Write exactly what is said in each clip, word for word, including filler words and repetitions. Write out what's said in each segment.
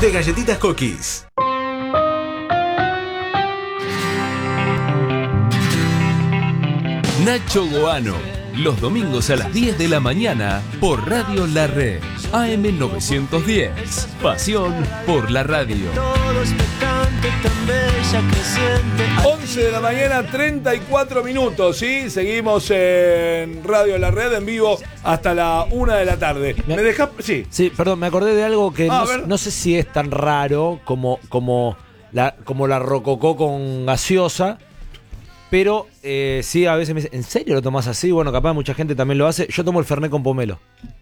de Galletitas Cookies. Nacho Goano, los domingos a las diez de la mañana por Radio La Red, A M novecientos diez. Pasión por la radio. once de la mañana, treinta y cuatro minutos, ¿sí? Seguimos en Radio La Red en vivo hasta la una de la tarde. ¿Me, ¿Me dejás? Sí. Sí, perdón, me acordé de algo que ah, no, no sé si es tan raro como, como, la, como la rococó con gaseosa. Pero eh, sí, a veces me dicen, ¿en serio lo tomás así? Bueno, capaz mucha gente también lo hace. Yo tomo el Fernet con pomelo.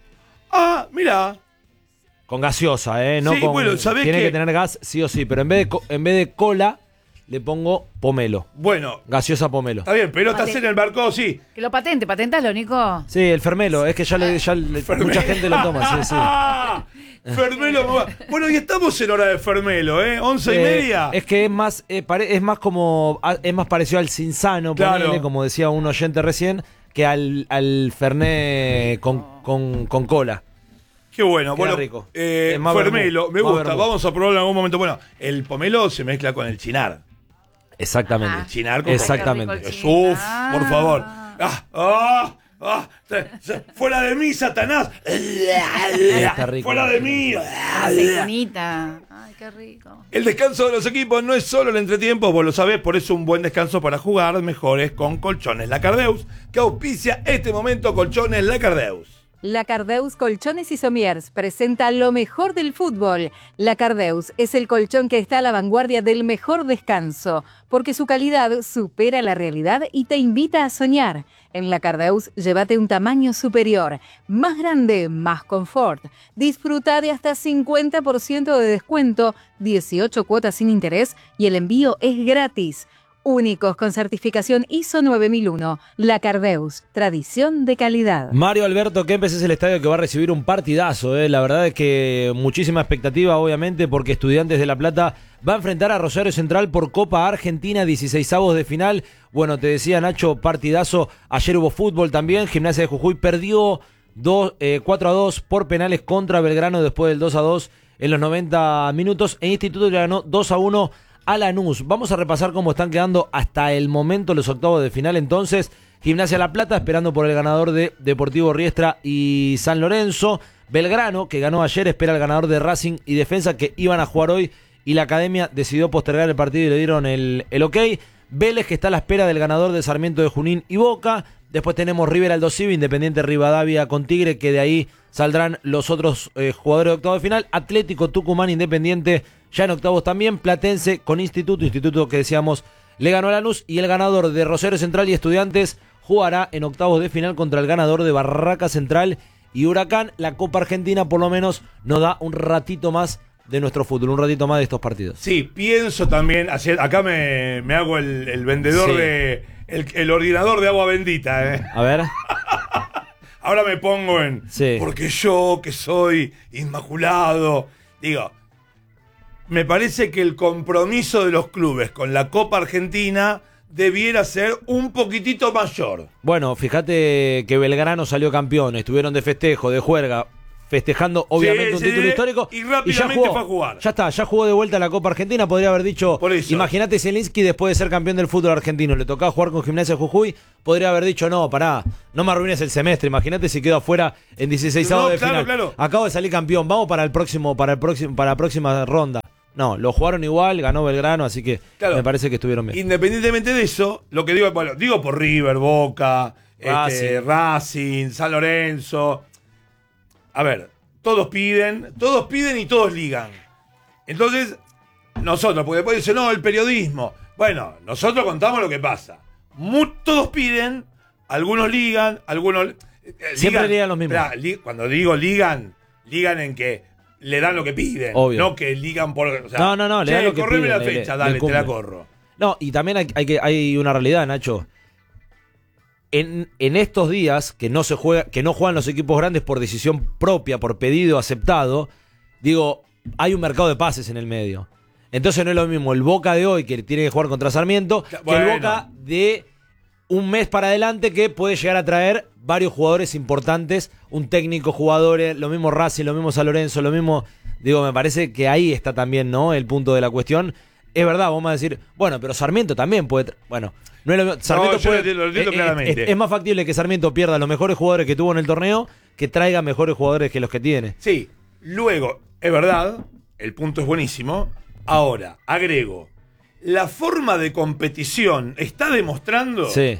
Ah, mira. Con gaseosa, ¿eh? No sí, con, bueno, ¿sabés tiene que... que tener gas, sí o sí. Pero en vez de, en vez de cola, le pongo pomelo. Bueno. Gaseosa pomelo. Está bien, pero estás en el barco, sí. Que lo patente, patentalo, Nico. Sí, el fermelo. Es que ya, le, ya le, mucha gente lo toma, sí, sí. Fermelo. Bueno, y estamos en hora de Fermelo, ¿eh? Once y eh, media. Es que es más, eh, pare, es más como, es más parecido al Cinzano, claro. ponele, como decía un oyente recién, que al, al Fernet con, con, con cola. Qué bueno, Queda bueno, rico. Eh, Fermelo, me gusta, vermú. Vamos a probarlo en algún momento. Bueno, el pomelo se mezcla con el chinar. Exactamente. El chinar con Exactamente. Uf, por favor. Ah, ah, ah, fuera de mí, Satanás. Está rico. Fuera de mí. Aceitunita. Ay, qué rico. El descanso de los equipos no es solo el entretiempo, vos lo sabés, por eso un buen descanso para jugar mejores con Colchones Lacardeus, que auspicia este momento Colchones Lacardeus. Lacardeus Colchones y Somiers presenta lo mejor del fútbol. Lacardeus es el colchón que está a la vanguardia del mejor descanso, porque su calidad supera la realidad y te invita a soñar. En Lacardeus, llévate un tamaño superior, más grande, más confort. Disfruta de hasta cincuenta por ciento de descuento, dieciocho cuotas sin interés y el envío es gratis. Únicos con certificación I S O nueve mil uno. Lacardeus, tradición de calidad. Mario Alberto Kempes es el estadio que va a recibir un partidazo, ¿eh? La verdad es que muchísima expectativa, obviamente, porque Estudiantes de La Plata va a enfrentar a Rosario Central por Copa Argentina, dieciseisavos de final. Bueno, te decía Nacho, partidazo. Ayer hubo fútbol también. Gimnasia de Jujuy perdió dos, eh, cuatro a dos por penales contra Belgrano después del dos a dos en los noventa minutos. E Instituto le ganó dos a uno a Lanús. Vamos a repasar cómo están quedando hasta el momento los octavos de final. Entonces, Gimnasia La Plata esperando por el ganador de Deportivo Riestra y San Lorenzo. Belgrano, que ganó ayer, espera al ganador de Racing y Defensa, que iban a jugar hoy, y la Academia decidió postergar el partido y le dieron el, el ok. Vélez, que está a la espera del ganador de Sarmiento de Junín y Boca. Después tenemos River Aldo Civi, Independiente Rivadavia con Tigre, que de ahí saldrán los otros eh, jugadores de octavos de final. Atlético Tucumán, Independiente ya en octavos también. Platense con Instituto, Instituto que decíamos le ganó a Lanús. Y el ganador de Rosario Central y Estudiantes jugará en octavos de final contra el ganador de Barraca Central y Huracán. La Copa Argentina por lo menos nos da un ratito más de nuestro fútbol, un ratito más de estos partidos. Sí, pienso también, ayer, acá me, me hago el, el vendedor sí. de... El, el ordinador de agua bendita, ¿eh? A ver. Ahora me pongo en... Sí. Porque yo, que soy inmaculado... Digo, me parece que el compromiso de los clubes con la Copa Argentina debiera ser un poquitito mayor. Bueno, fíjate que Belgrano salió campeón, estuvieron de festejo, de juerga, festejando obviamente sí, un sí, título histórico y rápidamente y ya jugó, fue a jugar. Ya está, ya jugó de vuelta a la Copa Argentina. Podría haber dicho, imagínate Zielinski después de ser campeón del fútbol argentino, le tocaba jugar con Gimnasia de Jujuy, podría haber dicho, no, pará, no me arruines el semestre, imagínate si quedo afuera en dieciseisavos no, de claro, final. Claro. Acabo de salir campeón, vamos para el próximo, para el próximo, para la próxima ronda. No, lo jugaron igual, ganó Belgrano, así que claro, me parece que estuvieron bien. Independientemente de eso, lo que digo, bueno, digo por River, Boca, Racing. Este, Racing, San Lorenzo. A ver, todos piden, todos piden y todos ligan. Entonces, nosotros, porque después dicen, no, el periodismo. Bueno, nosotros contamos lo que pasa. Muy, todos piden, algunos ligan, algunos... Eh, Siempre ligan, ligan los mismos. Esperá, li, cuando digo ligan, ligan en que le dan lo que piden. Obvio. No que ligan por... O sea, no, no, no, le dan lo que piden. Correme la le, fecha, le, dale, le te la corro. No, y también hay, hay, que, hay una realidad, Nacho. En, en estos días que no se juega, que no juegan los equipos grandes por decisión propia, por pedido aceptado, digo, hay un mercado de pases en el medio. Entonces no es lo mismo el Boca de hoy, que tiene que jugar contra Sarmiento, bueno, que el Boca de un mes para adelante, que puede llegar a traer varios jugadores importantes, un técnico, jugadores, lo mismo Racing, lo mismo San Lorenzo, lo mismo Digo, me parece que ahí está también, ¿no?, el punto de la cuestión. Es verdad, vamos a decir, bueno, pero Sarmiento también puede... Bueno, no es lo mismo. Sarmiento no, yo puede, lo entiendo es, claramente. Es, es más factible que Sarmiento pierda los mejores jugadores que tuvo en el torneo que traiga mejores jugadores que los que tiene. Sí, luego, es verdad, el punto es buenísimo. Ahora, agrego, la forma de competición está demostrando Sí.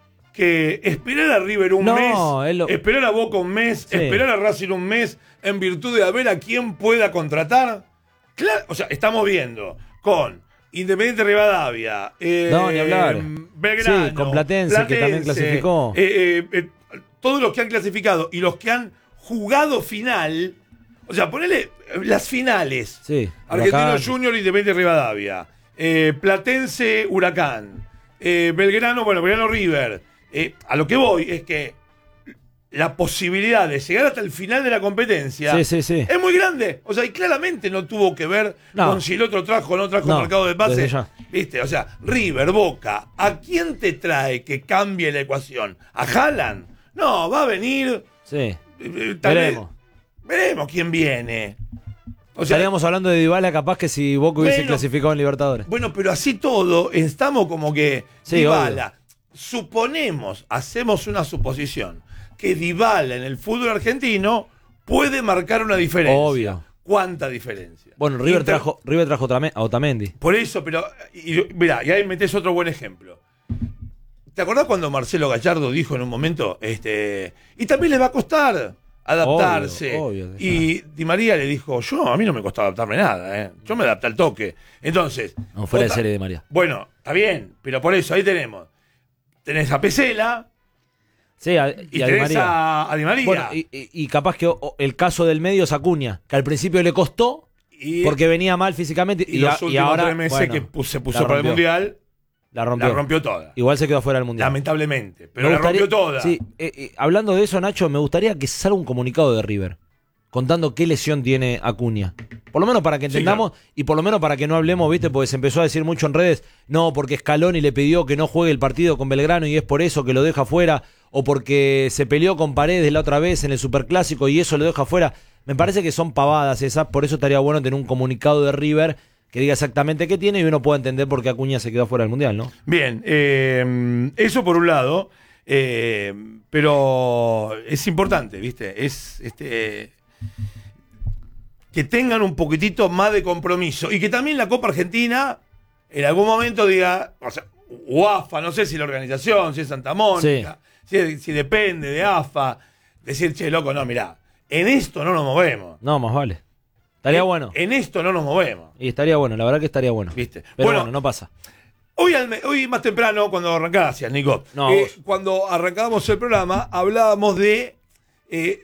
que esperar a River un No, mes, es lo- esperar a Boca un mes, Sí. esperar a Racing un mes, en virtud de a ver a quién pueda contratar. Claro, o sea, estamos viendo con Independiente Rivadavia, eh, No, ni hablar. Belgrano, Sí, con Platense, que también clasificó. eh, eh, eh, todos los que han clasificado y los que han jugado final, o sea, ponele las finales. Sí, Argentino Huracán. Junior, Independiente Rivadavia, eh, Platense, Huracán, eh, Belgrano, bueno, Belgrano River. Eh, a lo que voy es que la posibilidad de llegar hasta el final de la competencia Sí, sí, sí. es muy grande. O sea, y claramente no tuvo que ver No. con si el otro trajo o no trajo No, mercado de desde pase. ya. ¿Viste? O sea, River, Boca, ¿a quién te trae que cambie la ecuación? ¿A Haaland? No, va a venir. Sí. eh, eh, tal vez- Veremos. veremos quién viene. O sea, Estaríamos hablando de Dybala capaz que si Boca hubiese Bueno. clasificado en Libertadores. bueno, pero así todo, estamos como que Sí, Dybala, suponemos, hacemos una suposición, que Dybala en el fútbol argentino puede marcar una diferencia. Obvio. ¿Cuánta diferencia? Bueno, River Inter- trajo, River trajo Otame- a Otamendi. Por eso, pero, y, mirá, y ahí metés otro buen ejemplo. ¿Te acordás cuando Marcelo Gallardo dijo en un momento, este, y también les va a costar adaptarse? Obvio, obvio, y Di María le dijo, yo, a mí no me costó adaptarme nada, ¿eh? Yo me adapté al toque. Entonces... No, fuera de Ota- serie de María. Bueno, está bien, pero por eso, ahí tenemos. Tenés a Pesela Sí, a, y, y a Di tenés María. a, a Di María. Bueno, y, y- y capaz que o- o el caso del medio es Acuña, que al principio le costó Y- porque venía mal físicamente y y, los a- y últimos ahora tres meses bueno, que pu- se la puso para el rompió. Mundial, La rompió. la rompió toda. Igual se quedó fuera del Mundial. Lamentablemente, pero Me la gustaría- rompió toda. Sí, eh, eh, hablando de eso, Nacho, me gustaría que salga un comunicado de River contando qué lesión tiene Acuña. Por lo menos para que Sí, entendamos y por lo menos para que no hablemos, ¿viste? Porque se empezó a decir mucho en redes, no, porque Scaloni le pidió que no juegue el partido con Belgrano y es por eso que lo deja fuera, o porque se peleó con Paredes la otra vez en el Superclásico y eso lo deja fuera. Me parece que son pavadas esas, por eso estaría bueno tener un comunicado de River que diga exactamente qué tiene y uno pueda entender por qué Acuña se quedó fuera del Mundial, ¿no? Bien, eh, eso por un lado, eh, pero es importante, ¿viste? Es este que tengan un poquitito más de compromiso y que también la Copa Argentina en algún momento diga, o sea, U A F A, no sé si la organización, si es Santa Mónica, si, si depende de A F A, decir, che, loco, no, mirá, en esto no nos movemos. No, más vale. Estaría en, bueno. En esto no nos movemos, Y estaría bueno, la verdad que estaría bueno. ¿viste? Pero Bueno, bueno, no pasa. Hoy, al me- hoy más temprano, cuando arrancaba, gracias, Nico. No, Eh, vos. cuando arrancábamos el programa, hablábamos de eh,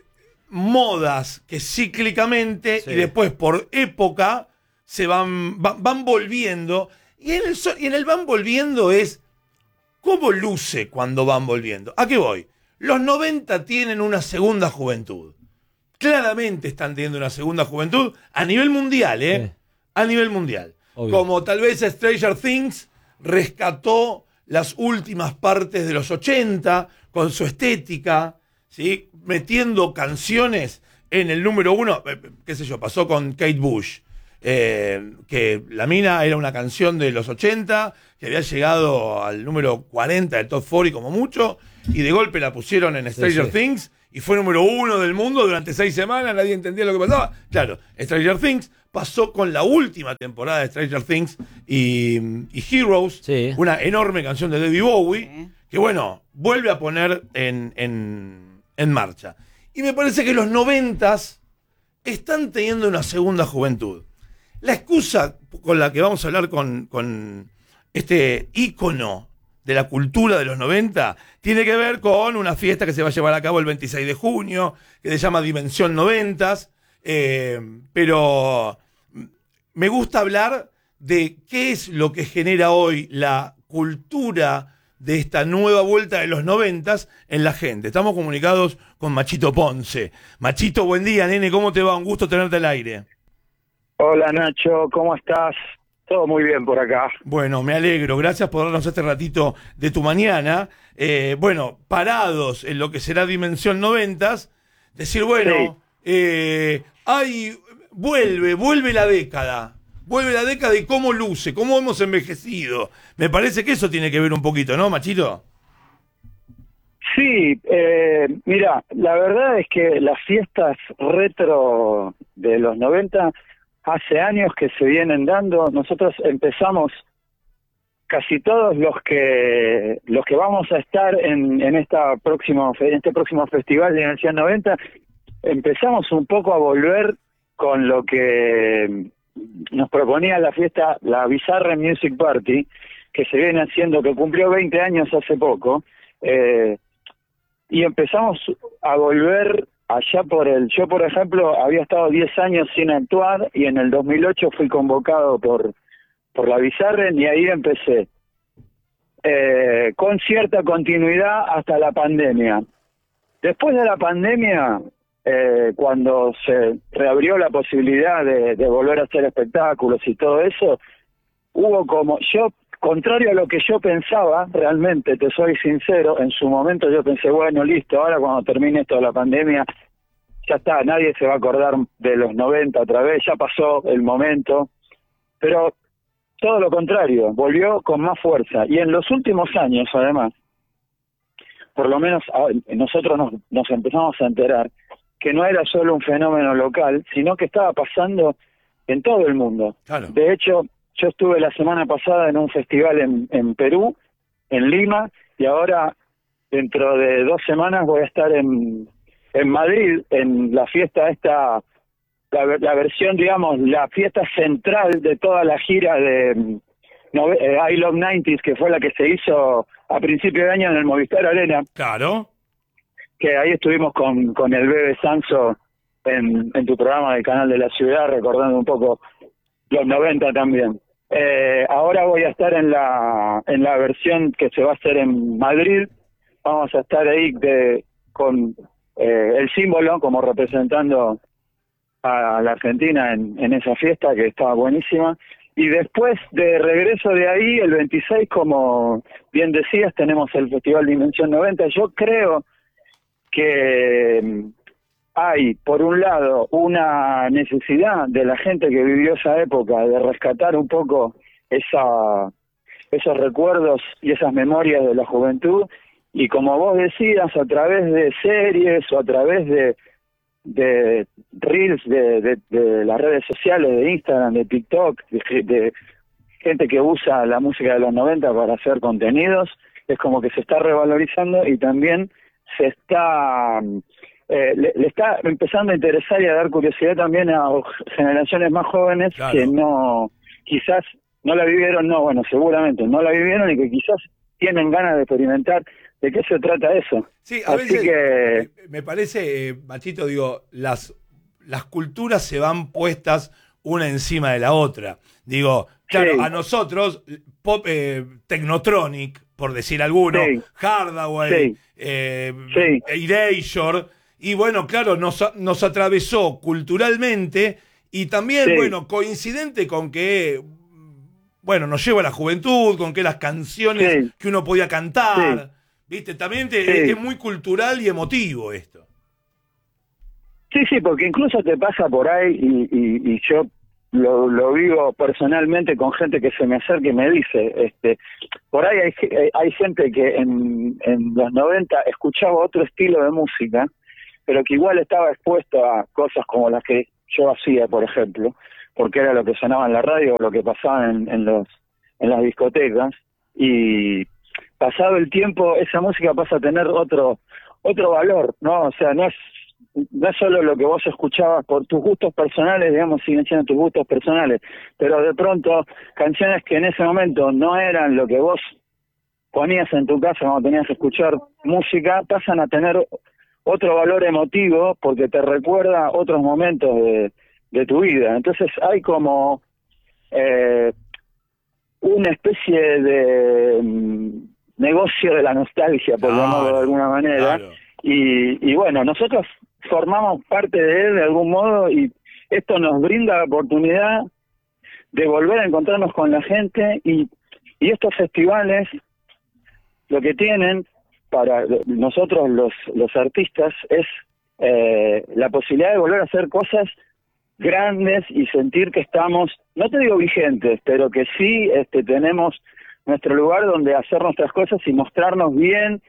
modas que cíclicamente Sí. y después por época se van, van, van volviendo. Y en, el, so- y en el van volviendo es cómo luce cuando van volviendo. ¿A qué voy? Los noventa tienen una segunda juventud. Claramente están teniendo una segunda juventud a nivel mundial, ¿eh? Sí. A nivel mundial. Obvio. Como tal vez Stranger Things rescató las últimas partes de los ochenta con su estética, ¿sí? Metiendo canciones en el número uno, eh, qué sé yo, pasó con Kate Bush, eh, que La Mina era una canción de los ochenta, que había llegado al número cuarenta del Top cuarenta como mucho, y de golpe la pusieron en Stranger sí. Things, y fue número uno del mundo durante seis semanas, nadie entendía lo que pasaba. Claro, Stranger Things pasó con la última temporada de Stranger Things y, y Heroes, Sí. una enorme canción de David Bowie, Sí. que bueno, vuelve a poner en, en, en marcha. Y me parece que los noventas están teniendo una segunda juventud. La excusa con la que vamos a hablar con, con este ícono de la cultura de los noventa tiene que ver con una fiesta que se va a llevar a cabo el veintiséis de junio, que se llama Dimensión noventas, eh, pero me gusta hablar de qué es lo que genera hoy la cultura de esta nueva vuelta de los noventas en la gente. Estamos comunicados con Machito Ponce. Machito, buen día, nene, ¿cómo te va? Un gusto tenerte al aire. Hola Nacho, ¿cómo estás? Todo muy bien por acá. Bueno, me alegro. Gracias por darnos este ratito de tu mañana. Eh, bueno, parados en lo que será Dimensión noventas, decir, bueno, eh, hay vuelve, vuelve la década. Vuelve la década y cómo luce, cómo hemos envejecido. Me parece que eso tiene que ver un poquito, ¿no, Machito? Sí, eh, mira, la verdad es que las fiestas retro de los noventa hace años que se vienen dando. Nosotros empezamos, casi todos los que los que vamos a estar en, en, esta próximo, en este próximo festival de Dimensión noventa, empezamos un poco a volver con lo que nos proponía la fiesta, la Bizarre Music Party, que se viene haciendo, que cumplió veinte años hace poco, eh, y empezamos a volver allá por el... Yo, por ejemplo, había estado diez años sin actuar, y en el dos mil ocho fui convocado por, por la Bizarre, y ahí empecé, eh, con cierta continuidad hasta la pandemia. Después de la pandemia... Eh, cuando se reabrió la posibilidad de, de volver a hacer espectáculos y todo eso, hubo como, yo, contrario a lo que yo pensaba, realmente, te soy sincero, en su momento yo pensé, bueno, listo, ahora cuando termine esto de la pandemia, ya está, nadie se va a acordar de los noventa otra vez, ya pasó el momento, pero todo lo contrario, volvió con más fuerza, y en los últimos años, además, por lo menos nosotros nos, nos empezamos a enterar que no era solo un fenómeno local, sino que estaba pasando en todo el mundo. Claro. De hecho, yo estuve la semana pasada en un festival en, en Perú, en Lima, y ahora, dentro de dos semanas, voy a estar en, en Madrid, en la fiesta esta, la, la versión, digamos, la fiesta central de toda la gira de no, eh, I Love noventa, que fue la que se hizo a principio de año en el Movistar Arena. Claro. Que ahí estuvimos con, con el Bebe Sanso en, en tu programa del Canal de la Ciudad, recordando un poco los noventa también. Eh, ahora voy a estar en la en la versión que se va a hacer en Madrid. Vamos a estar ahí de, con eh, el símbolo como representando a la Argentina en, en esa fiesta que estaba buenísima. Y después de regreso de ahí, el veintiséis, como bien decías, tenemos el Festival Dimensión noventa. Yo creo que hay, por un lado, una necesidad de la gente que vivió esa época de rescatar un poco esa, esos recuerdos y esas memorias de la juventud, y como vos decías, a través de series o a través de, de reels de, de, de las redes sociales, de Instagram, de TikTok, de, de gente que usa la música de los noventa para hacer contenidos, es como que se está revalorizando, y también se está eh, le, le está empezando a interesar y a dar curiosidad también a generaciones más jóvenes. Claro. Que no, quizás no la vivieron, no, bueno, seguramente no la vivieron, y que quizás tienen ganas de experimentar de qué se trata eso. Sí, a Así veces que... me parece, eh, Machito, digo, las, las culturas se van puestas una encima de la otra. Digo, claro, sí. A nosotros, pop, eh, Technotronic, por decir alguno, sí. Hardaway, sí. Eh, sí. Erasure, y bueno, claro, nos, nos atravesó culturalmente, y también, sí. bueno, coincidente con que, bueno, nos lleva a la juventud, con que las canciones sí. que uno podía cantar, sí. ¿viste? También te, sí. es, es muy cultural y emotivo esto. Sí, sí, porque incluso te pasa por ahí, y, y, y yo Lo, lo vivo personalmente con gente que se me acerca y me dice, este, por ahí hay, hay gente que en, en los noventa escuchaba otro estilo de música, pero que igual estaba expuesto a cosas como las que yo hacía, por ejemplo, porque era lo que sonaba en la radio o lo que pasaba en, en, los, en las discotecas, y pasado el tiempo esa música pasa a tener otro, otro valor, ¿no? O sea, no es no es solo lo que vos escuchabas por tus gustos personales, digamos, siguen siendo tus gustos personales, pero de pronto canciones que en ese momento no eran lo que vos ponías en tu casa cuando tenías que escuchar música, pasan a tener otro valor emotivo porque te recuerda otros momentos de, de tu vida. Entonces hay como eh, una especie de um, negocio de la nostalgia, por claro, llamarlo de alguna manera, claro. y, y bueno, nosotros formamos parte de él de algún modo, y esto nos brinda la oportunidad de volver a encontrarnos con la gente, y, y estos festivales lo que tienen para nosotros los, los artistas es eh, la posibilidad de volver a hacer cosas grandes y sentir que estamos, no te digo vigentes, pero que sí este, tenemos nuestro lugar donde hacer nuestras cosas y mostrarnos bien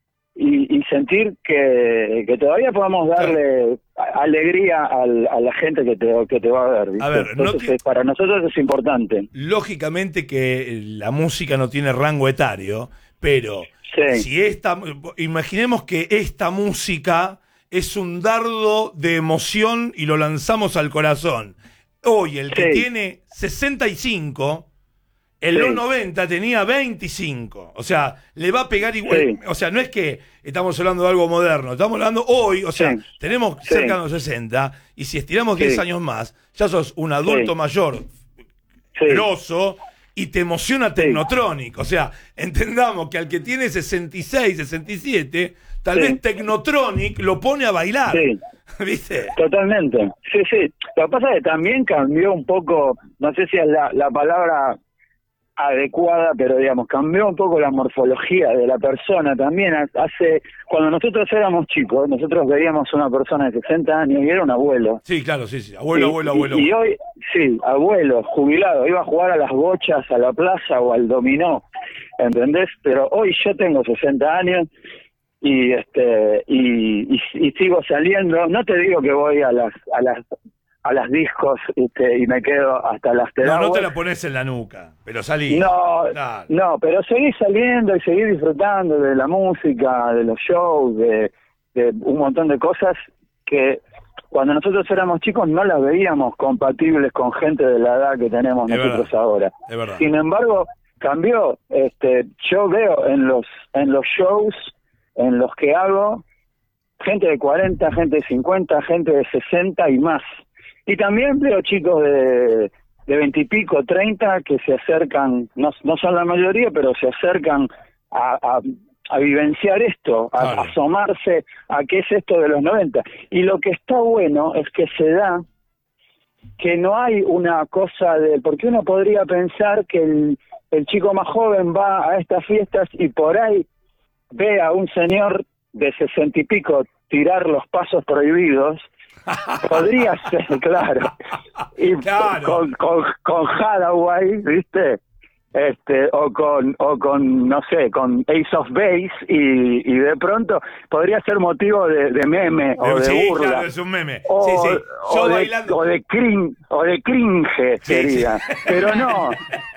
y, y sentir que, que todavía podamos darle alegría al, a la gente que te, que te va a ver, ¿viste? A ver, Entonces, no te... para nosotros es importante. Lógicamente que la música no tiene rango etario, pero sí. si esta, imaginemos que esta música es un dardo de emoción y lo lanzamos al corazón. Hoy el que sí. tiene sesenta y cinco, en sí. los noventa tenía veinticinco. O sea, le va a pegar igual. Sí. O sea, no es que estamos hablando de algo moderno, estamos hablando hoy, o sea, sí. tenemos sí. cerca de los sesenta, y si estiramos sí. diez años más, ya sos un adulto sí. mayor, sí. grosso, y te emociona sí. Technotronic. O sea, entendamos que al que tiene sesenta y seis, sesenta y siete, tal sí. vez Technotronic lo pone a bailar. Sí. ¿Viste? Totalmente. Sí, sí. Lo que pasa es que también cambió un poco, no sé si es la, la palabra adecuada, pero digamos, cambió un poco la morfología de la persona también. Hace, cuando nosotros éramos chicos, nosotros veíamos una persona de sesenta años y era un abuelo. Sí, claro, sí, sí. Abuelo, y, abuelo, abuelo. Y, y hoy, sí, abuelo, jubilado, iba a jugar a las bochas, a la plaza o al dominó, ¿entendés? Pero hoy yo tengo sesenta años y este y, y, y sigo saliendo. No te digo que voy a las a las a las discos este, y me quedo hasta las No, no te la pones en la nuca, pero salí. No, claro. no, pero seguí saliendo y seguí disfrutando de la música, de los shows, de, de un montón de cosas que cuando nosotros éramos chicos no las veíamos compatibles con gente de la edad que tenemos Es nosotros verdad, ahora. es verdad. Sin embargo, cambió. Este, yo veo en los en los shows en los que hago gente de cuarenta, gente de cincuenta, gente de sesenta y más. Y también veo chicos de de veintipico, treinta que se acercan, no, no son la mayoría, pero se acercan a, a, a vivenciar esto, a, claro. a asomarse a qué es esto de los noventa. Y lo que está bueno es que se da que no hay una cosa de, porque uno podría pensar que el, el chico más joven va a estas fiestas y por ahí ve a un señor de sesenta y pico tirar los pasos prohibidos. Podría ser, claro. Y claro. Con, con, con Hathaway, ¿viste? Este, o con, o con, no sé, con Ace of Base, y, y de pronto podría ser motivo de, de meme o de sí, burla. Claro, es un meme. O, sí, sí. Yo o, bailando. de, o de cringe, o de cringe sí, sería. Sí. Pero no.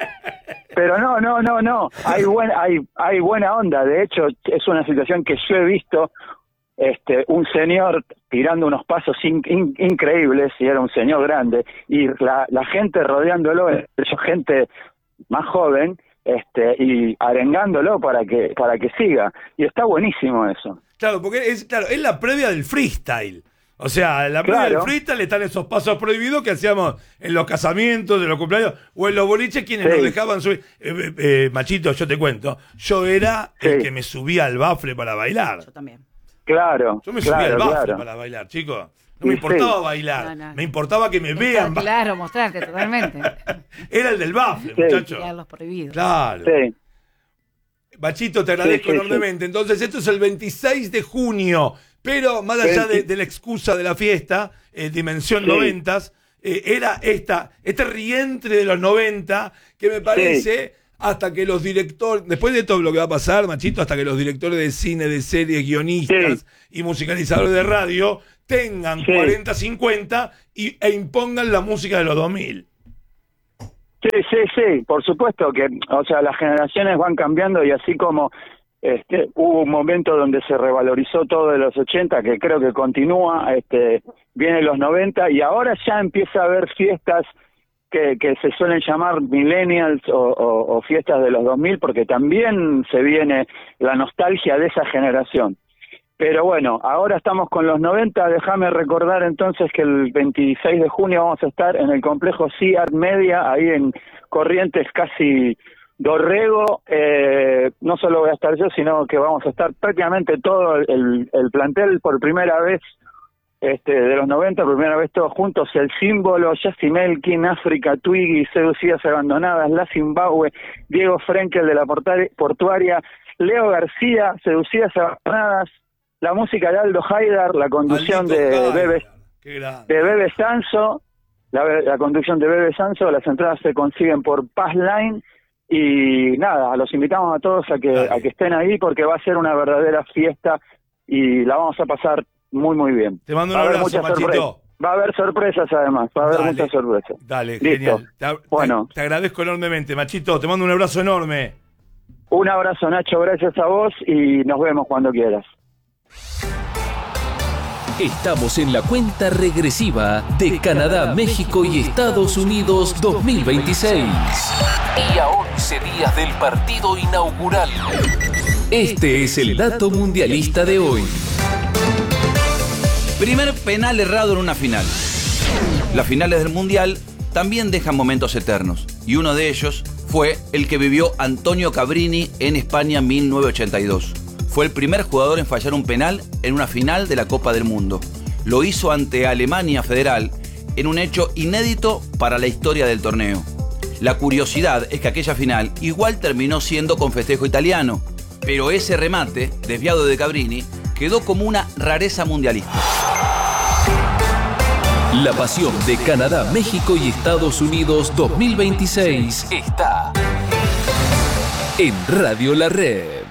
Pero no, no, no, no. Hay buen, hay, hay buena onda. De hecho, es una situación que yo he visto. Este, un señor tirando unos pasos in, in, increíbles, y era un señor grande, y la, la gente rodeándolo, eso, gente más joven, este, y arengándolo para que para que siga, y está buenísimo eso. Claro, porque es claro es la previa del freestyle. O sea, la previa Claro. del freestyle están esos pasos prohibidos que hacíamos en los casamientos, en los cumpleaños, o en los boliches, quienes Sí. nos dejaban subir. Eh, eh, eh, Machito, yo te cuento, yo era Sí. el que me subía al bafle para bailar. Yo también. Claro, Yo me subía claro, al bafle claro. para bailar, chicos. No Sí, me importaba sí. bailar, No, no. me importaba que me vean. ba- Claro, mostrarte totalmente. Era el del bafle, Sí. muchacho. Tirar los prohibidos. Claro. Sí, Machito, te agradezco Sí, sí, enormemente. Entonces, esto es el veintiséis de junio, pero más allá de, veinte de la excusa de la fiesta, eh, Dimensión Sí. noventas, eh, era esta, este rientre de los noventa, que me parece, hasta que los directores, después de todo lo que va a pasar, Machito, hasta que los directores de cine, de series, guionistas y musicalizadores de radio tengan Sí. cuarenta, cincuenta y, e impongan la música de los dos mil. sí, sí, sí, por supuesto que, o sea, las generaciones van cambiando, y así como este, hubo un momento donde se revalorizó todo de los ochenta, que creo que continúa, este, viene los noventa, y ahora ya empieza a haber fiestas que, que se suelen llamar millennials o, o, o fiestas de los dos mil, porque también se viene la nostalgia de esa generación. Pero bueno, ahora estamos con los noventa. Déjame recordar entonces que el veintiséis de junio vamos a estar en el complejo C Art Media, ahí en Corrientes, casi Dorrego. Eh, no solo voy a estar yo, sino que vamos a estar prácticamente todo el, el plantel por primera vez, este, de los noventa, por primera vez todos juntos. El Símbolo, Justin Elkin, África, Twiggy, Seducidas Abandonadas, La Zimbabue, Diego Frenkel de la Portuaria, Leo García, Seducidas Abandonadas, la música de Aldo Haidar, la conducción Aldito de Haidar, Bebe, qué grande. de Bebe Sanso, la, la conducción de Bebe Sanso. Las entradas se consiguen por Passline. Y nada, los invitamos a todos a que, a que estén ahí porque va a ser una verdadera fiesta y la vamos a pasar muy, muy bien. Te mando un abrazo, Machito. Va a haber sorpresas además, va a haber Dale, muchas sorpresas. Dale, Listo. genial. Te, bueno. te, te agradezco enormemente, Machito. Te mando un abrazo enorme. Un abrazo, Nacho, gracias a vos y nos vemos cuando quieras. Estamos en la cuenta regresiva de Canadá, México y Estados Unidos dos mil veintiséis. Y a once días del partido inaugural. Este es el dato mundialista de hoy. Primer penal errado en una final. Las finales del Mundial también dejan momentos eternos. Y uno de ellos fue el que vivió Antonio Cabrini en España en mil novecientos ochenta y dos. Fue el primer jugador en fallar un penal en una final de la Copa del Mundo. Lo hizo ante Alemania Federal en un hecho inédito para la historia del torneo. La curiosidad es que aquella final igual terminó siendo con festejo italiano, pero ese remate, desviado de Cabrini, quedó como una rareza mundialista. La pasión de Canadá, México y Estados Unidos dos mil veintiséis está en Radio La Red.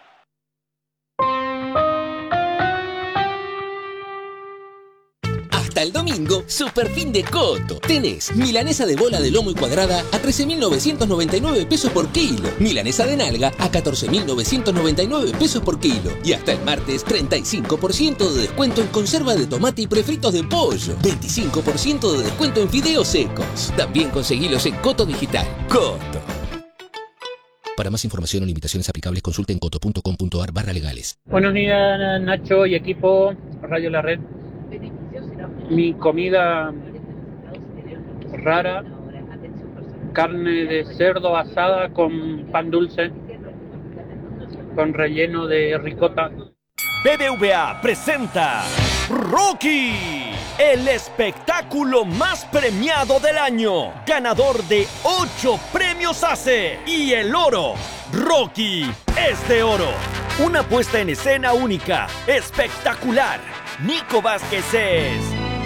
Hasta el domingo, super fin de Coto. Tenés milanesa de bola de lomo y cuadrada a trece mil novecientos noventa y nueve pesos por kilo. Milanesa de nalga a catorce mil novecientos noventa y nueve pesos por kilo. Y hasta el martes, treinta y cinco por ciento de descuento en conserva de tomate y prefritos de pollo. veinticinco por ciento de descuento en fideos secos. También conseguilos en Coto Digital. Coto. Para más información o limitaciones aplicables, consulten coto punto com punto ar barra legales. Buenos días, Nacho y equipo Radio La Red. Mi comida rara, carne de cerdo asada con pan dulce, con relleno de ricota. B B V A presenta Rocky, el espectáculo más premiado del año, ganador de ocho premios A C E y el oro. Rocky es de oro, una puesta en escena única, espectacular. Nico Vázquez es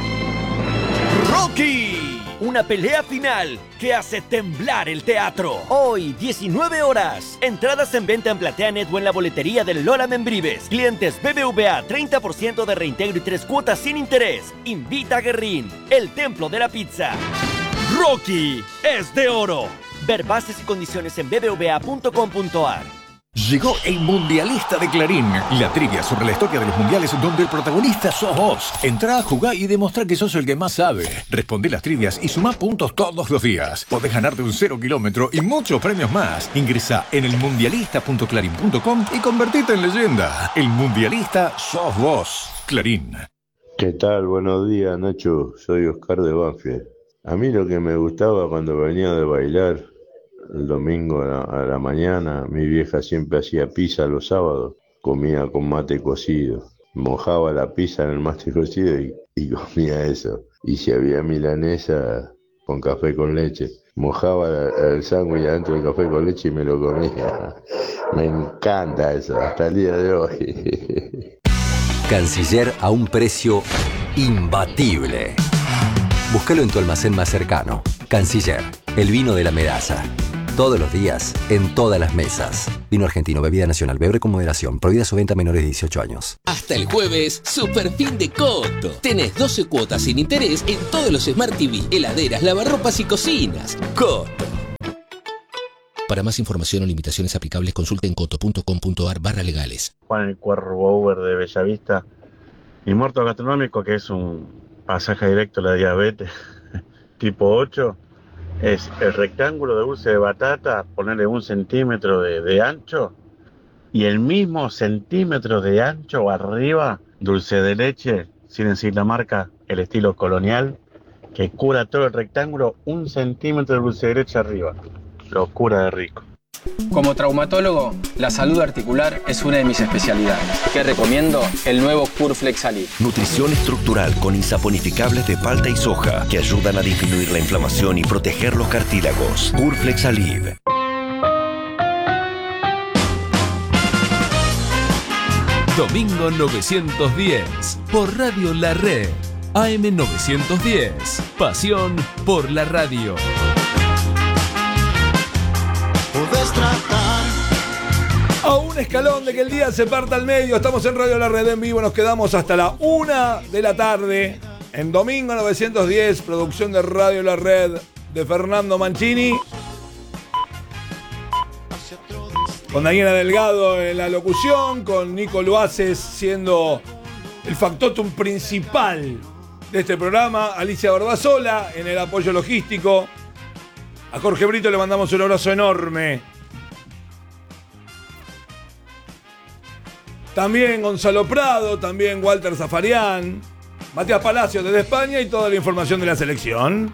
Rocky, una pelea final que hace temblar el teatro. Hoy, diecinueve horas. Entradas en venta en PlateaNet o en la boletería del Lola Membrives. Clientes B B V A, treinta por ciento de reintegro y tres cuotas sin interés. Invita a Guerrín, el templo de la pizza. Rocky es de oro. Ver bases y condiciones en b b v a punto com punto ar. Llegó el Mundialista de Clarín, la trivia sobre la historia de los mundiales donde el protagonista sos vos. Entrá, jugá y demostrá que sos el que más sabe. Respondé las trivias y sumá puntos todos los días. Podés ganarte un cero kilómetro y muchos premios más. Ingresá en el mundialista punto clarín punto com y convertite en leyenda. El Mundialista sos vos. Clarín. ¿Qué tal? Buenos días, Nacho. Soy Oscar de Banfield. A mí lo que me gustaba cuando venía de bailar el domingo a la, a la mañana, mi vieja siempre hacía pizza los sábados, comía con mate cocido, mojaba la pizza en el mate cocido y, y comía eso. Y si había milanesa con café con leche, mojaba el sándwich adentro del café con leche y me lo comía. Me encanta eso, hasta el día de hoy. Canciller a un precio imbatible. Búscalo en tu almacén más cercano. Canciller, el vino de la Meraza. Todos los días, en todas las mesas. Vino argentino, bebida nacional, beber con moderación. Prohibida su venta a menores de dieciocho años. Hasta el jueves, super fin de Coto. Tenés doce cuotas sin interés en todos los Smart T V, heladeras, lavarropas y cocinas. Coto. Para más información o limitaciones aplicables, consulten coto punto com punto ar barra legales. Juan el Cuervo Uber de Bellavista. Mi muerto gastronómico, que es un pasaje directo a la diabetes, tipo ocho. Es el rectángulo de dulce de batata, ponerle un centímetro de, de ancho y el mismo centímetro de ancho arriba, dulce de leche, sin decir la marca, el estilo colonial, que cura todo el rectángulo, un centímetro de dulce de leche arriba. Lo cura de rico. Como traumatólogo, la salud articular es una de mis especialidades. ¿Qué recomiendo? El nuevo Curflex Alib. Nutrición estructural con insaponificables de palta y soja que ayudan a disminuir la inflamación y proteger los cartílagos. Curflex Alib. Domingo novecientos diez por Radio La Red. A M novecientos diez. Pasión por la radio. Podés tratar. A un escalón de que el día se parta al medio. Estamos en Radio La Red en vivo. Nos quedamos hasta la una de la tarde. En Domingo novecientos diez. Producción de Radio La Red de Fernando Mancini. Con Daniela Delgado en la locución. Con Nico Luaces siendo el factotum principal de este programa. Alicia Barbasola en el apoyo logístico. A Jorge Brito le mandamos un abrazo enorme. También Gonzalo Prado, también Walter Zafarian, Matías Palacios desde España y toda la información de la selección.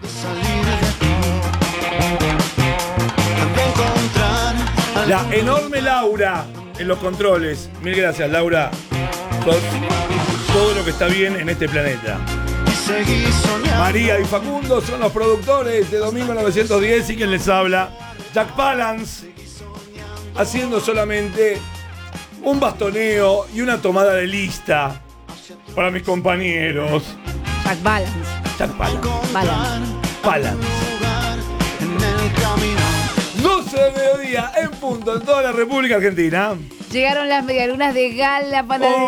La enorme Laura en los controles. Mil gracias, Laura. Sos todo lo que está bien en este planeta. María y Facundo son los productores de Domingo novecientos diez y quien les habla, Jack Palance, haciendo solamente un bastoneo y una tomada de lista para mis compañeros. Jack Balance. Jack Palance. Balance. Palance. doce de mediodía en punto en toda la República Argentina. Llegaron las medialunas de Gala Panadería.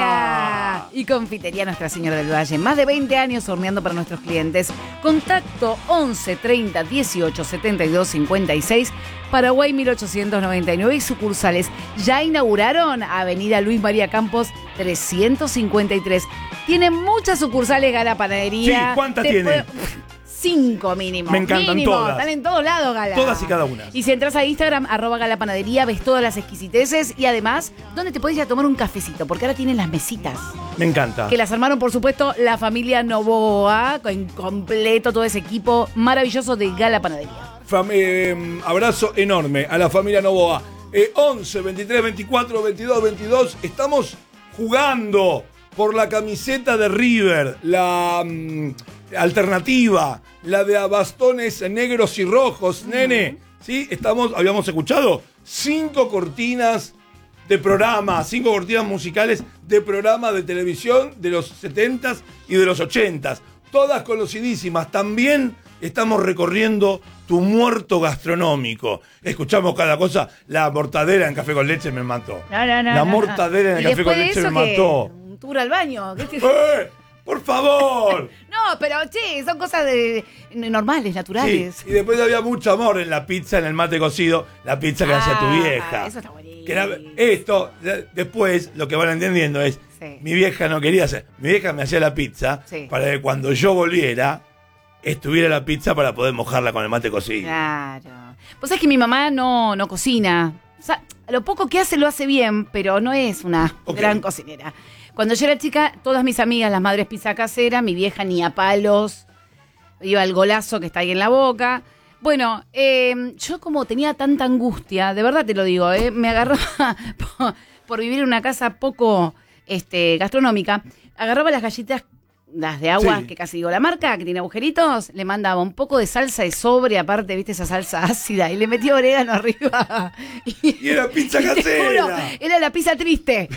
¡Hola! Y Confitería Nuestra Señora del Valle. Más de veinte años horneando para nuestros clientes. Contacto once treinta dieciocho setenta y dos cincuenta y seis. Paraguay mil ochocientos noventa y nueve y sucursales. Ya inauguraron Avenida Luis María Campos trescientos cincuenta y tres. Tienen muchas sucursales Gala Panadería. Sí, ¿cuántas Te tiene? puede... Cinco mínimo. Me encantan mínimo. todas. Están en todos lados, Gala. Todas y cada una. Y si entras a Instagram, arroba Gala Panadería, ves todas las exquisiteces y además, donde te podés ir a tomar un cafecito, porque ahora tienen las mesitas. Me encanta. Que las armaron, por supuesto, la familia Novoa, con completo todo ese equipo maravilloso de Gala Panadería. Fam- eh, abrazo enorme a la familia Novoa. Eh, once, veintitrés, veinticuatro, veintidós, veintidós. Estamos jugando por la camiseta de River, la mm, alternativa, la de bastones negros y rojos, nene. Sí, estamos, habíamos escuchado cinco cortinas de programa, cinco cortinas musicales de programa de televisión de los setentas y de los ochentas. Todas conocidísimas. También estamos recorriendo tu muerto gastronómico. Escuchamos cada cosa. La mortadela en café con leche me mató. No, no, no. La no, mortadela en no. el café con leche me mató. Un tour al baño. ¿Qué te... ¡Eh! ¡Por favor! No, pero che, son cosas de, normales, naturales. Sí, y después había mucho amor en la pizza, en el mate cocido, la pizza que Ah, hacía tu vieja. Eso está buenísimo. Que era- esto, después, lo que van entendiendo es, Sí. mi vieja no quería hacer, mi vieja me hacía la pizza Sí. para que cuando yo volviera, estuviera la pizza para poder mojarla con el mate cocido. Claro. Vos sabés que mi mamá no, no cocina. O sea, lo poco que hace lo hace bien, pero no es una Ok. gran cocinera. Cuando yo era chica, todas mis amigas, las madres pizza casera, mi vieja ni a palos, iba al golazo que está ahí en la boca. Bueno, eh, yo como tenía tanta angustia, de verdad te lo digo, eh, me agarraba por, por vivir en una casa poco este, gastronómica, agarraba las galletas, las de agua, Sí. que casi digo la marca, que tiene agujeritos, le mandaba un poco de salsa de sobre, aparte, viste, esa salsa ácida, y le metía orégano arriba. Y era pizza Y te casera. juro, era la pizza triste.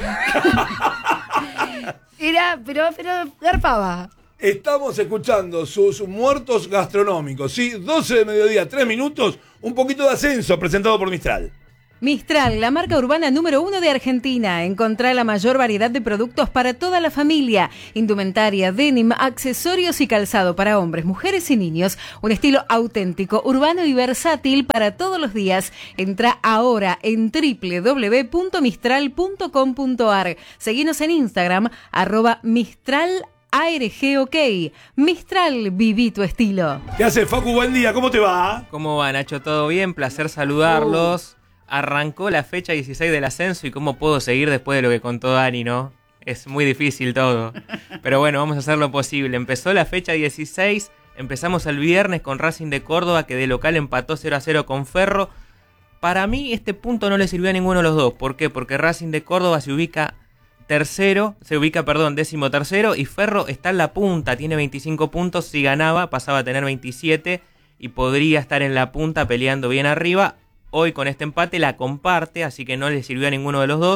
Era, pero, pero garpaba. Estamos escuchando sus muertos gastronómicos, ¿sí? doce de mediodía, tres minutos, un poquito de ascenso presentado por Mistral. Mistral, la marca urbana número uno de Argentina. Encontrá la mayor variedad de productos para toda la familia. Indumentaria, denim, accesorios y calzado para hombres, mujeres y niños. Un estilo auténtico, urbano y versátil para todos los días. Entrá ahora en doble u doble u doble u punto mistral punto com punto a r. Seguinos en Instagram, arroba Mistral A R G OK. Mistral, viví tu estilo. ¿Qué hace, Facu? Buen día, ¿cómo te va? ¿Cómo va, Nacho? ¿Todo bien? Placer saludarlos. Arrancó la fecha dieciséis del ascenso y cómo puedo seguir después de lo que contó Dani, ¿no? Es muy difícil todo. Pero bueno, vamos a hacer lo posible. Empezó la fecha dieciséis, empezamos el viernes con Racing de Córdoba, que de local empató cero a cero con Ferro. Para mí este punto no le sirvió a ninguno de los dos. ¿Por qué? Porque Racing de Córdoba se ubica tercero, se ubica, perdón, décimo tercero, y Ferro está en la punta, tiene veinticinco puntos. Si ganaba pasaba a tener veintisiete y podría estar en la punta peleando bien arriba. Hoy con este empate la comparte, así que no le sirvió a ninguno de los dos.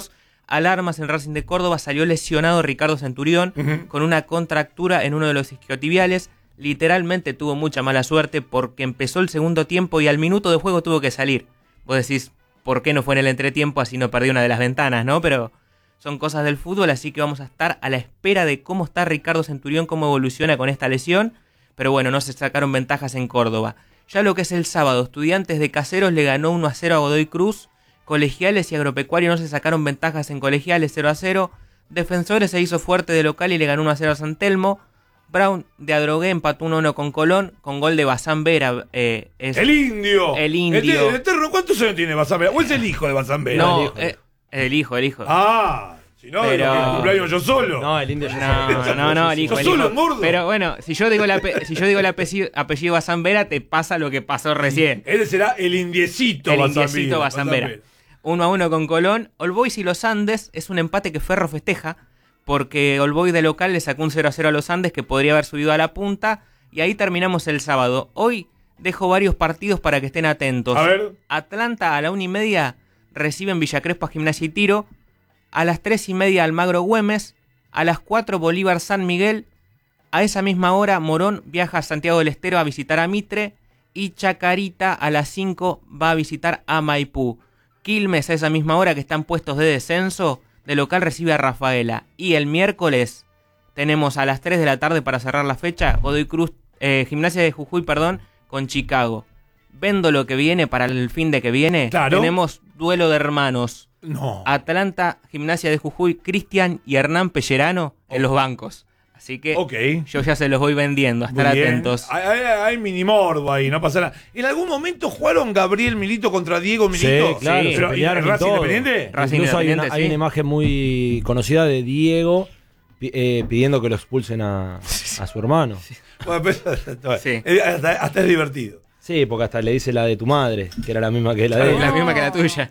alarmas en Racing de Córdoba, salió lesionado Ricardo Centurión uh-huh. con una contractura en uno de los isquiotibiales. Literalmente tuvo mucha mala suerte porque empezó el segundo tiempo y al minuto de juego tuvo que salir. Vos decís, ¿por qué no fue en el entretiempo? Así no perdió una de las ventanas, ¿no? Pero son cosas del fútbol, así que vamos a estar a la espera de cómo está Ricardo Centurión, cómo evoluciona con esta lesión. Pero bueno, no se sacaron ventajas en Córdoba. Ya lo que es el sábado, Estudiantes de Caseros le ganó uno a cero a Godoy Cruz. Colegiales y Agropecuario no se sacaron ventajas en Colegiales, cero a cero. Defensores se hizo fuerte de local y le ganó uno a cero a San Telmo. Brown de Adrogué empató uno a uno con Colón, con gol de Bazán Vera. Eh, es ¡El indio! El indio. El, el eterno, ¿cuántos años tiene Bazán Vera? ¿O es el hijo de Bazán Vera? No, el hijo, eh, el hijo, el hijo. Ah, si no, pero... el cumpleaños yo solo. No, el indio yo no, solo. No, no, el hijo. Yo el solo, hijo. gordo. Pero bueno, si yo digo el, ape- si yo digo el apellido, apellido Bazán Vera, te pasa lo que pasó recién. Él será el indiecito El Bazán indiecito Vera. Bazán Vera. Uno a uno con Colón. All Boys y los Andes es un empate que Ferro festeja, porque All Boys de local le sacó un cero a cero a los Andes que podría haber subido a la punta, y ahí terminamos el sábado. Hoy dejo varios partidos para que estén atentos. A ver. Atlanta a la una y media reciben Villa Crespo a Gimnasia y Tiro. A las tres y media Almagro Güemes. A las cuatro Bolívar San Miguel. A esa misma hora Morón viaja a Santiago del Estero a visitar a Mitre. Y Chacarita a las cinco va a visitar a Maipú. Quilmes a esa misma hora, que están puestos de descenso, de local recibe a Rafaela. Y el miércoles tenemos a las tres de la tarde para cerrar la fecha, Godoy Cruz, eh, Gimnasia de Jujuy, perdón, con Chicago. Vendo lo que viene para el fin de que viene. Claro. Tenemos duelo de hermanos. No. Atlanta, Gimnasia de Jujuy, Cristian y Hernán Pellerano en los bancos. Así que okay. yo ya se los voy vendiendo, a estar atentos. Hay, hay, hay minimorbo ahí, no pasa nada. ¿En algún momento jugaron Gabriel Milito contra Diego Milito? Sí, claro, sí. Pero, ¿y Racing Independiente? Racing Incluso hay una, Independiente, hay sí. una imagen muy conocida de Diego eh, pidiendo que lo expulsen a, a su hermano. Bueno, pero, Sí. hasta, hasta es divertido. Sí, porque hasta le dice la de tu madre, que era la misma que la de él. La misma que la tuya.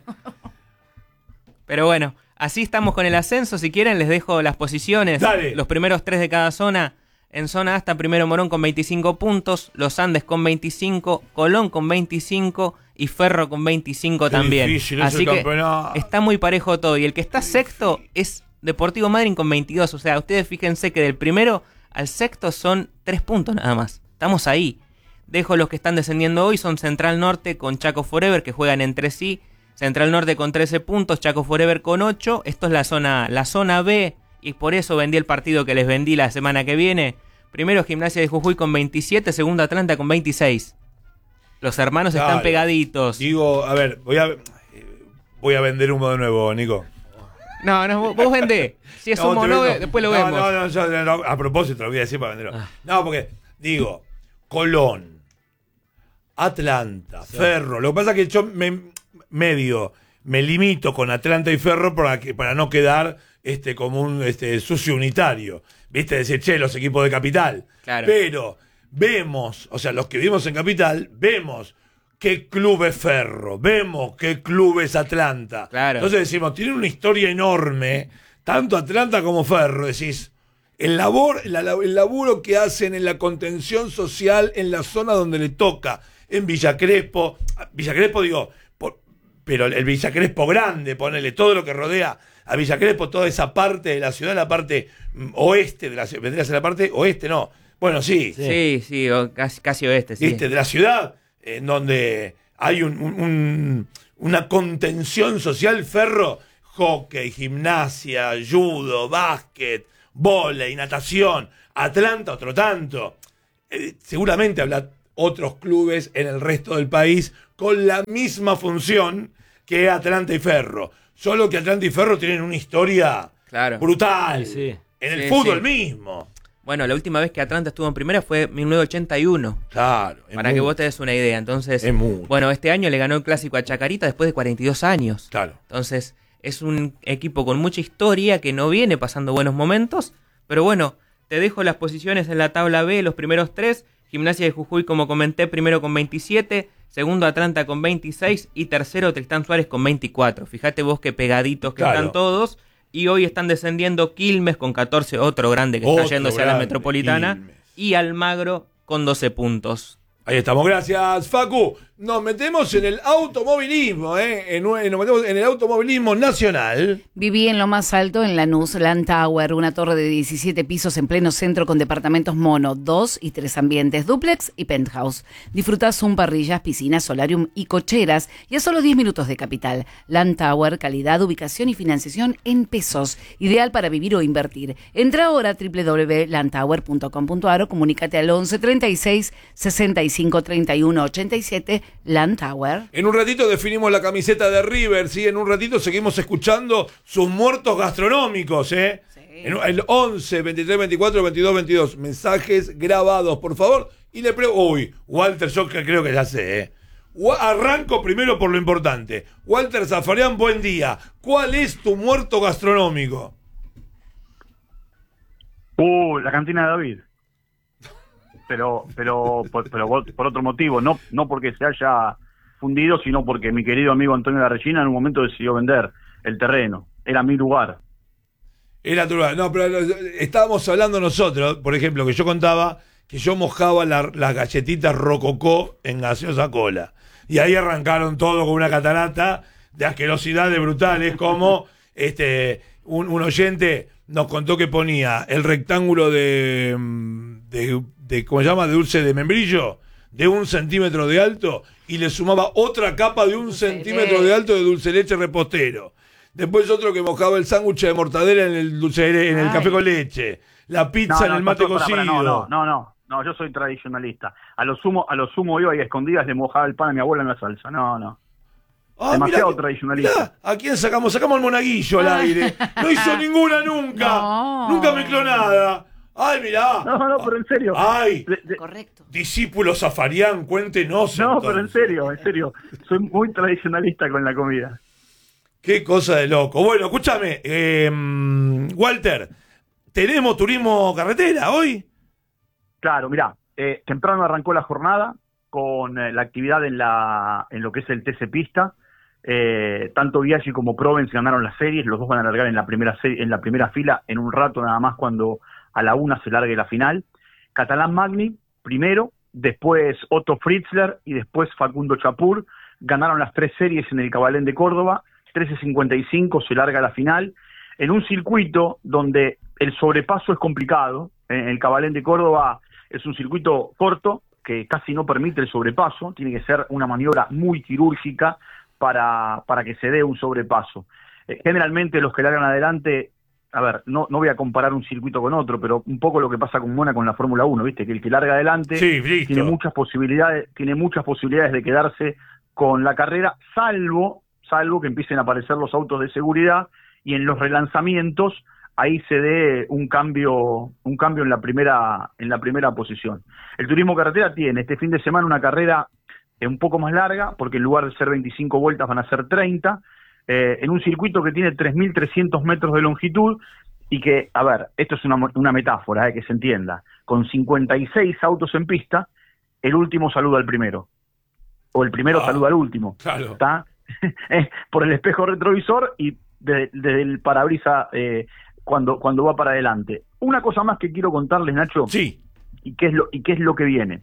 Pero bueno, así estamos con el ascenso. Si quieren les dejo las posiciones. Dale. Los primeros tres de cada zona. En zona A está primero Morón con veinticinco puntos, Los Andes con veinticinco, Colón con veinticinco y Ferro con veinticinco Qué también. difícil es Así el que campeonato. está muy parejo todo. Y el que está sexto es Deportivo Madryn con veintidós. O sea, ustedes fíjense que del primero al sexto son tres puntos nada más. Estamos ahí. Dejo los que están descendiendo hoy. Son Central Norte con Chaco Forever, que juegan entre sí. Central Norte con trece puntos, Chaco Forever con ocho. Esto es la zona, la zona B, y por eso vendí el partido que les vendí la semana que viene. Primero Gimnasia de Jujuy con veintisiete, segundo Atlanta con veintiséis. Los hermanos Dale. están pegaditos. Digo, a ver, voy a, voy a vender humo de nuevo, Nico. No, no, vos, vos vendé. Si es humo o no, después lo no, vemos. No, no, yo, no, a propósito lo voy a decir para venderlo. No, porque, digo, Colón, Atlanta, sí. Ferro. Lo que pasa es que yo me medio me limito con Atlanta y Ferro para que para no quedar este como un este sucio unitario. ¿Viste? Decir, che, los equipos de Capital. Claro. Pero vemos, o sea, los que vivimos en Capital, vemos qué club es Ferro, vemos qué club es Atlanta. Claro. Entonces decimos, tienen una historia enorme, tanto Atlanta como Ferro. Decís, el, labor, la, el laburo que hacen en la contención social en la zona donde le toca, en Villa Crespo. Villa Crespo, digo, por, pero el Villa Crespo grande, ponele todo lo que rodea a Villa Crespo, toda esa parte de la ciudad, la parte oeste de la ciudad, vendría a ser la parte oeste, no. Bueno, sí. Sí, sí, o casi, casi oeste, sí. ¿Viste? De la ciudad, en donde hay un, un, un, una contención social, Ferro, hockey, gimnasia, judo, básquet, vóley, natación. Atlanta, otro tanto. Eh, seguramente habrá otros clubes en el resto del país con la misma función que Atlanta y Ferro. Solo que Atlanta y Ferro tienen una historia claro. brutal. Sí, sí. En el Sí, fútbol sí. mismo. Bueno, la última vez que Atlanta estuvo en primera fue en mil novecientos ochenta y uno. Claro. Para que vos te des una idea. Entonces, Es mucho. bueno, este año le ganó el clásico a Chacarita después de cuarenta y dos años. Claro. Entonces, es un equipo con mucha historia que no viene pasando buenos momentos. Pero bueno, te dejo las posiciones en la tabla B, los primeros tres. Gimnasia de Jujuy, como comenté, primero con veintisiete. Segundo Atlanta con veintiséis. Y tercero Tristán Suárez con veinticuatro. Fíjate vos qué pegaditos que Claro. están todos. Y hoy están descendiendo Quilmes con catorce, otro grande que Otro está yéndose a la grande, Metropolitana. Quilmes. Y Almagro con doce puntos. Ahí estamos, gracias, Facu. nos metemos en el automovilismo, ¿eh? En, nos metemos en el automovilismo nacional. Viví en lo más alto en Lanús, Land Tower, una torre de diecisiete pisos en pleno centro con departamentos mono, dos y tres ambientes, dúplex y penthouse. Disfrutás un parrillas, piscinas, solarium y cocheras y a solo diez minutos de Capital. Land Tower, calidad, ubicación y financiación en pesos. Ideal para vivir o invertir. Entra ahora a doble u doble u doble u punto land tower punto com punto a r o comunícate al once treinta y seis sesenta y cinco treinta y uno ochenta y siete. Land Tower. En un ratito definimos la camiseta de River, ¿sí? En un ratito seguimos escuchando sus muertos gastronómicos, ¿eh? Sí. En el once, veintitrés, veinticuatro, veintidós, veintidós. Mensajes grabados, por favor. Y le pregunto, uy, Walter, yo creo que ya sé, ¿eh? Arranco primero por lo importante. Walter Zafarian, buen día. ¿Cuál es tu muerto gastronómico? Uh, la cantina de David. Pero, pero, por, pero por otro motivo, no, no porque se haya fundido, sino porque mi querido amigo Antonio de la Regina en un momento decidió vender el terreno. Era mi lugar. Era tu lugar. No, pero estábamos hablando nosotros, por ejemplo, que yo contaba que yo mojaba la, las galletitas Rococó en gaseosa cola. Y ahí arrancaron todo con una catarata de asquerosidades brutales, como este un, un oyente nos contó que ponía el rectángulo de, de, de ¿cómo se llama? De dulce de membrillo, de un centímetro de alto, y le sumaba otra capa de un dulce centímetro de alto de dulce de leche repostero. Después otro que mojaba el sándwich de mortadela en el dulce de, en el café con leche, la pizza no, en no, el mate para, cocido. para, no, no, no, no, no, yo soy tradicionalista. A lo sumo, a lo sumo iba y a escondidas le mojaba el pan a mi abuela en la salsa. No, no. Ah, demasiado mirá, tradicionalista. Mirá, ¿a quién sacamos? Sacamos al monaguillo al aire. No hizo ninguna nunca. No. Nunca mezcló nada. Ay, mirá. No, no, pero en serio. Ay. De, de, Correcto. Discípulo Zafarian, cuéntenos. No, entonces. pero en serio, en serio. Soy muy tradicionalista con la comida. Qué cosa de loco. Bueno, escúchame, eh, Walter, ¿tenemos turismo carretera hoy? Claro, mirá, eh, temprano arrancó la jornada con eh, la actividad en la en lo que es el T C Pista. Eh, tanto Biaggi como Provence ganaron las series, los dos van a largar en la primera serie, en la primera fila en un rato nada más cuando a la una se largue la final. Catalán Magni primero, después Otto Fritzler y después Facundo Chapur ganaron las tres series en el Cabalén de Córdoba. trece cincuenta y cinco se larga la final en un circuito donde el sobrepaso es complicado. En el Cabalén de Córdoba es un circuito corto que casi no permite el sobrepaso, tiene que ser una maniobra muy quirúrgica para, para que se dé un sobrepaso. Eh, generalmente los que largan adelante, a ver, no, no voy a comparar un circuito con otro, pero un poco lo que pasa con Mónaco en la Fórmula uno, ¿viste? Que el que larga adelante sí, listo. tiene muchas posibilidades, tiene muchas posibilidades de quedarse con la carrera, salvo, salvo que empiecen a aparecer los autos de seguridad y en los relanzamientos ahí se dé un cambio, un cambio en la primera, en la primera posición. El turismo carretera tiene este fin de semana una carrera eh, un poco más larga, porque en lugar de ser veinticinco vueltas van a ser treinta, eh, en un circuito que tiene tres mil trescientos metros de longitud y que, a ver, esto es una, una metáfora, eh, que se entienda, con cincuenta y seis autos en pista, el último saluda al primero, o el primero ah, saluda al último, claro. ¿Está? Por el espejo retrovisor y desde de, de el parabrisas eh, cuando, cuando va para adelante. Una cosa más que quiero contarles, Nacho, sí. y qué es lo, y qué es lo que viene.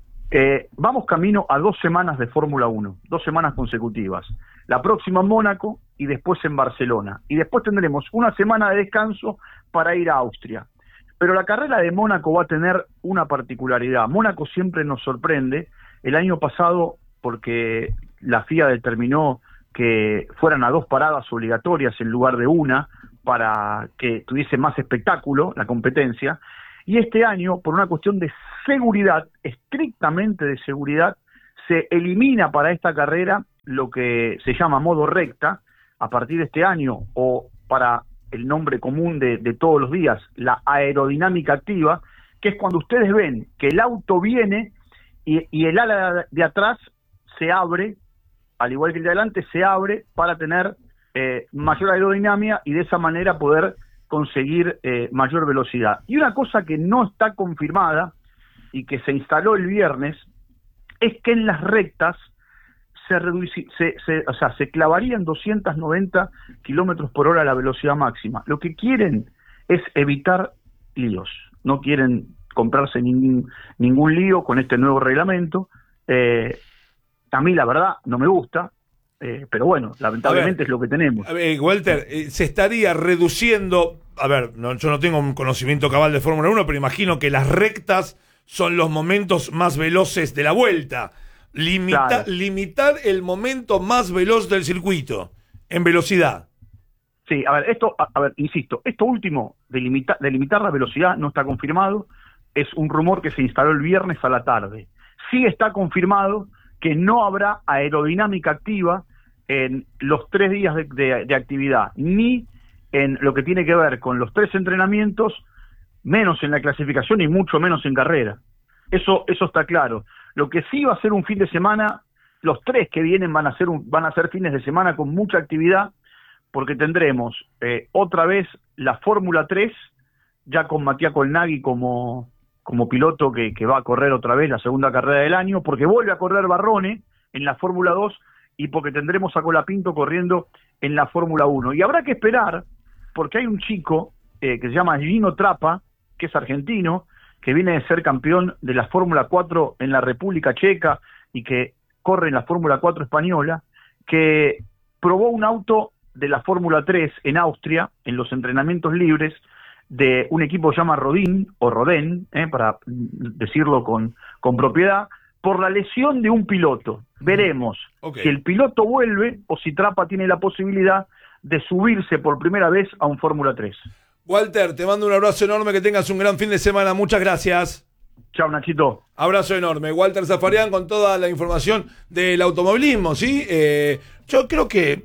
Eh, vamos camino a dos semanas de Fórmula uno, dos semanas consecutivas. La próxima en Mónaco y después en Barcelona. Y después tendremos una semana de descanso para ir a Austria. Pero la carrera de Mónaco va a tener una particularidad. Mónaco siempre nos sorprende. El año pasado, porque la F I A determinó que fueran a dos paradas obligatorias en lugar de una, para que tuviese más espectáculo la competencia, y este año, por una cuestión de seguridad, estrictamente de seguridad, se elimina para esta carrera lo que se llama modo recta, a partir de este año, o para el nombre común de, de todos los días, la aerodinámica activa, que es cuando ustedes ven que el auto viene y, y el ala de atrás se abre, al igual que el de adelante, se abre para tener eh, mayor aerodinámica y de esa manera poder conseguir eh, mayor velocidad. Y una cosa que no está confirmada y que se instaló el viernes es que en las rectas se, reduci- se, se, o sea, se clavarían doscientos noventa kilómetros por hora la velocidad máxima. Lo que quieren es evitar líos, no quieren comprarse ningún, ningún lío con este nuevo reglamento. Eh, A mí la verdad no me gusta, eh, pero bueno, lamentablemente es lo que tenemos. A ver, Walter, eh, se estaría reduciendo, a ver, no, yo no tengo un conocimiento cabal de Fórmula uno, pero imagino que las rectas son los momentos más veloces de la vuelta. Limita, Claro. Limitar el momento más veloz del circuito en velocidad. Sí, a ver, esto, a, a ver, insisto, esto último de, limita, de limitar la velocidad no está confirmado, es un rumor que se instaló el viernes a la tarde. Sí está confirmado que no habrá aerodinámica activa en los tres días de, de, de actividad, ni en lo que tiene que ver con los tres entrenamientos, menos en la clasificación y mucho menos en carrera. Eso, eso está claro. Lo que sí va a ser un fin de semana, los tres que vienen van a ser, un, van a ser fines de semana con mucha actividad, porque tendremos eh, otra vez la Fórmula tres, ya con Matías Colnaghi como, como piloto que, que va a correr otra vez la segunda carrera del año, porque vuelve a correr Barrone en la Fórmula dos y porque tendremos a Colapinto corriendo en la Fórmula uno. Y habrá que esperar, porque hay un chico eh, que se llama Gino Trapa, que es argentino, que viene de ser campeón de la Fórmula cuatro en la República Checa y que corre en la Fórmula cuatro española, que probó un auto de la Fórmula tres en Austria, en los entrenamientos libres, de un equipo que se llama Rodin, o Roden, eh, para decirlo con, con propiedad, por la lesión de un piloto. Veremos Okay. si el piloto vuelve o si Trapa tiene la posibilidad de subirse por primera vez a un Fórmula tres. Walter, te mando un abrazo enorme, que tengas un gran fin de semana. Muchas gracias. Chao, Nachito. Abrazo enorme. Walter Zafarian con toda la información del automovilismo, ¿sí? Eh, yo creo que,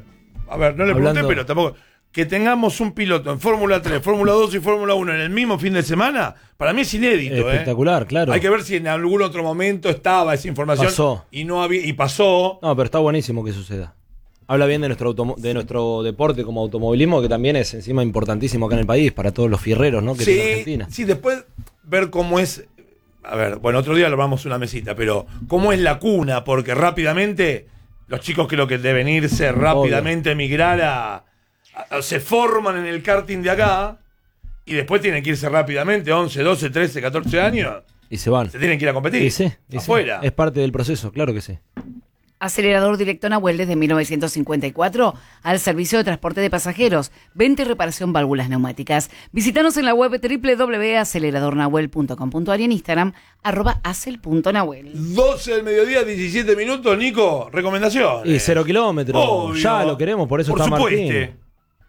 a ver, no le Hablando- pregunté, pero tampoco, que tengamos un piloto en Fórmula tres, Fórmula dos y Fórmula uno en el mismo fin de semana, para mí es inédito. Espectacular, ¿eh? claro. Hay que ver si en algún otro momento estaba esa información. Pasó. Y no había, y pasó. No, pero está buenísimo que suceda. Habla bien de nuestro automo- de nuestro deporte como automovilismo, que también es encima importantísimo acá en el país, para todos los fierreros, ¿no? Que tiene Sí, Argentina. sí, después ver cómo es. A ver, bueno, otro día lo vamos a una mesita, pero cómo es la cuna, porque rápidamente los chicos creo que deben irse rápidamente, emigrar a, a- se forman en el karting de acá y después tienen que irse rápidamente, once, doce, trece, catorce años, Y se van. se tienen que ir a competir. Y sí, y sí. afuera. Es parte del proceso, claro que sí. Acelerador directo Nahuel desde mil novecientos cincuenta y cuatro al servicio de transporte de pasajeros, venta y reparación válvulas neumáticas. Visítanos en la web doble u doble u doble u punto acelerador nahuel punto com punto a r y en Instagram arroba acel punto nahuel. doce del mediodía, diecisiete minutos, Nico, recomendación. Y cero kilómetros. Obvio. Ya lo queremos, por eso Por está supuesto. Martín.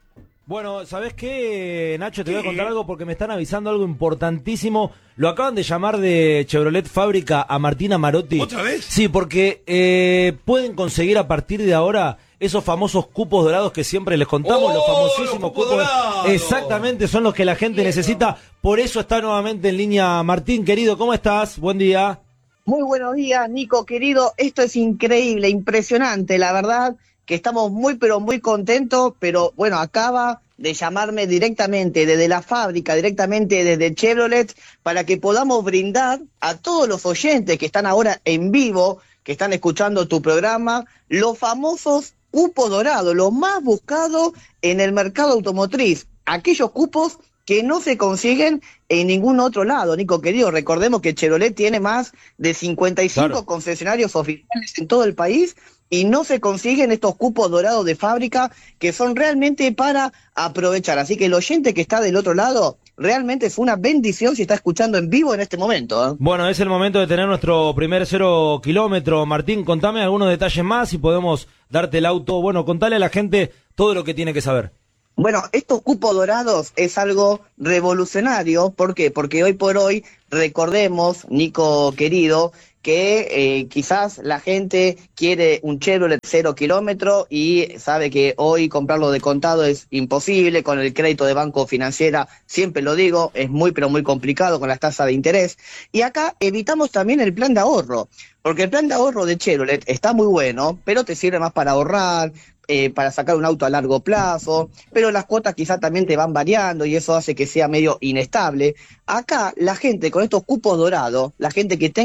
Bueno, ¿sabés qué, Nacho? Te voy a contar algo porque me están avisando algo importantísimo. Lo acaban de llamar de Chevrolet Fábrica a Martina Marotti. ¿Otra vez? Sí, porque eh, pueden conseguir a partir de ahora esos famosos cupos dorados que siempre les contamos, ¡Oh, los famosísimos los cupos cupos. dorados! Exactamente, son los que la gente necesita. Por eso está nuevamente en línea Martín, querido. ¿Cómo estás? Buen día. Muy buenos días, Nico, querido. Esto es increíble, impresionante, la verdad que estamos muy, pero muy contentos, pero bueno, acaba de llamarme directamente desde la fábrica, directamente desde Chevrolet, para que podamos brindar a todos los oyentes que están ahora en vivo, que están escuchando tu programa, los famosos cupos dorados, los más buscados en el mercado automotriz, aquellos cupos que no se consiguen en ningún otro lado, Nico querido. Recordemos que Chevrolet tiene más de cincuenta y cinco Claro. concesionarios oficiales en todo el país y no se consiguen estos cupos dorados de fábrica que son realmente para aprovechar. Así que el oyente que está del otro lado, realmente fue una bendición si está escuchando en vivo en este momento, ¿eh? Bueno, es el momento de tener nuestro primer cero kilómetro. Martín, contame algunos detalles más y podemos darte el auto. Bueno, contale a la gente todo lo que tiene que saber. Bueno, estos cupos dorados es algo revolucionario. ¿Por qué? Porque hoy por hoy, recordemos, Nico querido, que eh, quizás la gente quiere un Chevrolet cero kilómetro y sabe que hoy comprarlo de contado es imposible, con el crédito de banco financiera, siempre lo digo, es muy pero muy complicado con las tasas de interés. Y acá evitamos también el plan de ahorro, porque el plan de ahorro de Chevrolet está muy bueno, pero te sirve más para ahorrar, Eh, para sacar un auto a largo plazo, pero las cuotas quizás también te van variando y eso hace que sea medio inestable. Acá la gente con estos cupos dorados, la gente que tenga